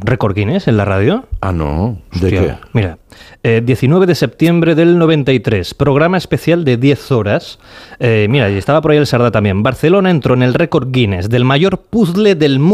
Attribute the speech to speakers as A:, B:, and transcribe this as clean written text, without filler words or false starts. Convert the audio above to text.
A: récord Guinness en la radio?
B: Ah, no. ¿De
A: Hostia,
B: qué?
A: Mira, 19 de septiembre del 93, programa especial de 10 horas. Mira, y estaba por ahí el Sardá también. Barcelona entró en el récord Guinness del mayor puzzle del mundo.